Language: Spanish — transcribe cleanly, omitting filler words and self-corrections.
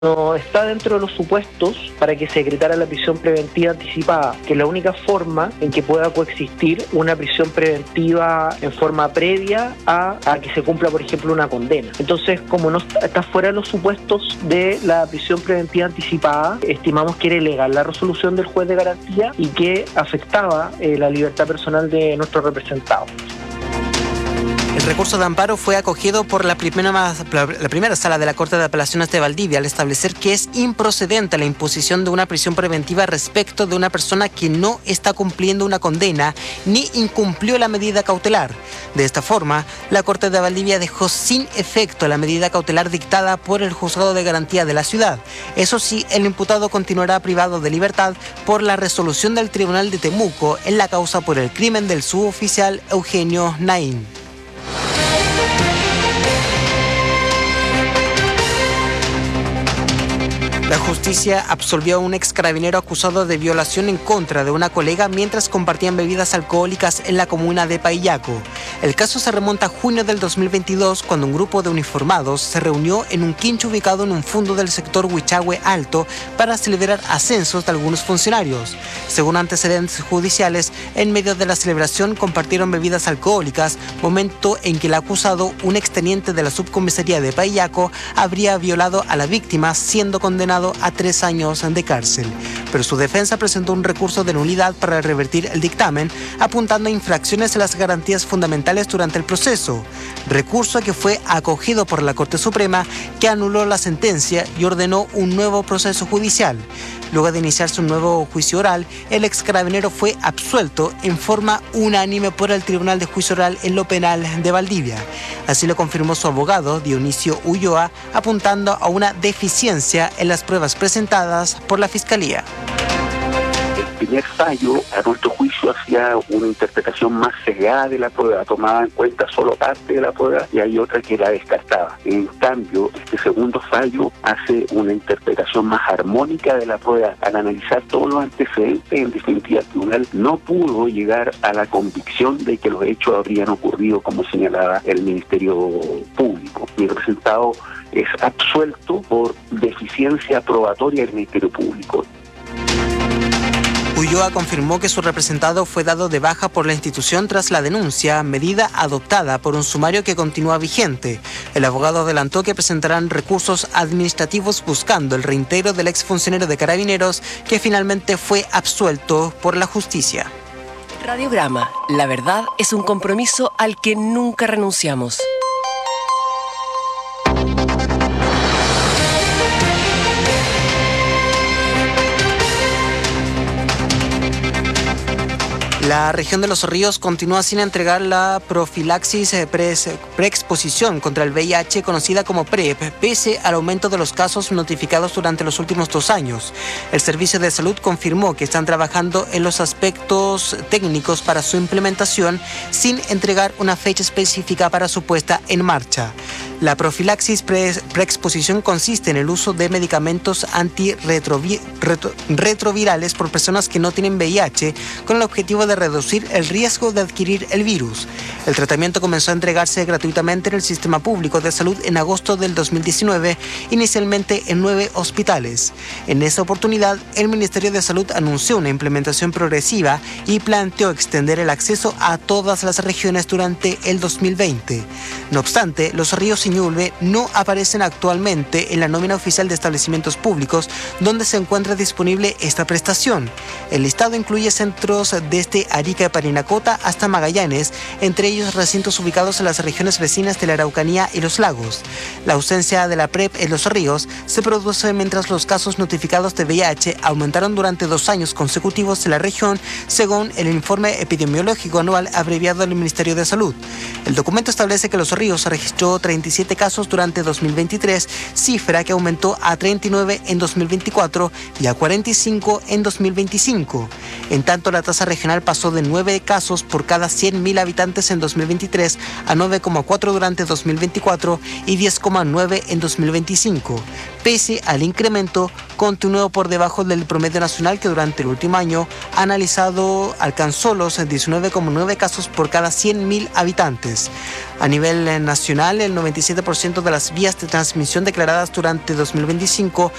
No está dentro de los supuestos para que se decretara la prisión preventiva anticipada, que es la única forma en que pueda coexistir una prisión preventiva en forma previa a que se cumpla, por ejemplo, una condena. Entonces, como no está fuera de los supuestos de la prisión preventiva anticipada, estimamos que era ilegal la resolución del juez de garantía y que afectaba la libertad personal de nuestro representado. El recurso de amparo fue acogido por la primera sala de la Corte de Apelaciones de Valdivia al establecer que es improcedente la imposición de una prisión preventiva respecto de una persona que no está cumpliendo una condena ni incumplió la medida cautelar. De esta forma, la Corte de Valdivia dejó sin efecto la medida cautelar dictada por el Juzgado de Garantía de la ciudad. Eso sí, el imputado continuará privado de libertad por la resolución del Tribunal de Temuco en la causa por el crimen del suboficial Eugenio Naín. La justicia absolvió a un ex carabinero acusado de violación en contra de una colega mientras compartían bebidas alcohólicas en la comuna de Paillaco. El caso se remonta a junio del 2022, cuando un grupo de uniformados se reunió en un quincho ubicado en un fondo del sector Huichahue Alto para celebrar ascensos de algunos funcionarios. Según antecedentes judiciales, en medio de la celebración compartieron bebidas alcohólicas, momento en que el acusado, un exteniente de la subcomisaría de Paillaco, habría violado a la víctima, siendo condenado a 3 años de cárcel. Pero su defensa presentó un recurso de nulidad para revertir el dictamen, apuntando a infracciones a las garantías fundamentales durante el proceso. Recurso que fue acogido por la Corte Suprema, que anuló la sentencia y ordenó un nuevo proceso judicial. Luego de iniciarse un nuevo juicio oral, el ex carabinero fue absuelto en forma unánime por el Tribunal de Juicio Oral en lo Penal de Valdivia. Así lo confirmó su abogado, Dionisio Ulloa, apuntando a una deficiencia en las pruebas presentadas por la Fiscalía. El primer fallo, a nuestro juicio, hacía una interpretación más sesgada de la prueba, tomaba en cuenta solo parte de la prueba y hay otra que la descartaba. En cambio, este segundo fallo hace una interpretación más armónica de la prueba. Al analizar todos los antecedentes, en definitiva, el tribunal no pudo llegar a la convicción de que los hechos habrían ocurrido como señalaba el Ministerio Público. Mi representado es absuelto por deficiencia probatoria del Ministerio Público. Ulloa confirmó que su representado fue dado de baja por la institución tras la denuncia, medida adoptada por un sumario que continúa vigente. El abogado adelantó que presentarán recursos administrativos buscando el reintegro del exfuncionario de Carabineros, que finalmente fue absuelto por la justicia. Radiograma. La verdad es un compromiso al que nunca renunciamos. La región de Los Ríos continúa sin entregar la profilaxis preexposición contra el VIH, conocida como PrEP, pese al aumento de los casos notificados durante los últimos 2 años. El Servicio de Salud confirmó que están trabajando en los aspectos técnicos para su implementación, sin entregar una fecha específica para su puesta en marcha. La profilaxis preexposición consiste en el uso de medicamentos antirretrovirales por personas que no tienen VIH, con el objetivo de reducir el riesgo de adquirir el virus. El tratamiento comenzó a entregarse gratuitamente en el sistema público de salud en agosto del 2019, inicialmente en 9 hospitales. En esa oportunidad, el Ministerio de Salud anunció una implementación progresiva y planteó extender el acceso a todas las regiones durante el 2020. No obstante, Los Ríos y Ñuble no aparecen actualmente en la nómina oficial de establecimientos públicos donde se encuentra disponible esta prestación. El listado incluye centros desde Arica y Parinacota hasta Magallanes, entre ellos recintos ubicados en las regiones vecinas de la Araucanía y los lagos. La ausencia de la PrEP en Los Ríos se produce mientras los casos notificados de VIH aumentaron durante 2 años consecutivos en la región, según el informe epidemiológico anual abreviado del Ministerio de Salud. El documento establece que Los Ríos registró 37 casos durante 2023, cifra que aumentó a 39 en 2024 y a 45 en 2025. En tanto, la tasa regional pasó de 9 casos por cada 100.000 habitantes en 2023 a 9,4 durante 2024 y 10,9 en 2025. Pese al incremento, continuó por debajo del promedio nacional, que durante el último año analizado alcanzó los 19,9 casos por cada 100.000 habitantes. A nivel nacional, el 97% de las vías de transmisión declaradas durante 2025